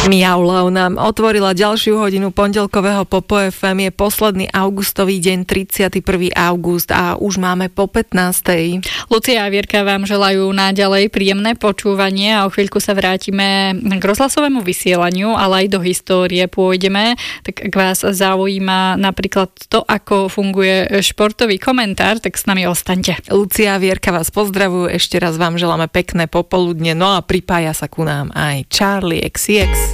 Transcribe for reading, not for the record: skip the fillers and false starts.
Miau nám otvorila ďalšiu hodinu pondelkového Popo FM. Je posledný augustový deň, 31. august a už máme po 15. Lucia a Vierka vám želajú naďalej príjemné počúvanie a o chvíľku sa vrátime k rozhlasovému vysielaniu, ale aj do histórie pôjdeme. Tak ak vás zaujíma napríklad to, ako funguje športový komentár, tak s nami ostaňte. Lucia a Vierka vás pozdravujú, ešte raz vám želáme pekné popoludne, no a pripája sa ku nám aj Charlie XCX.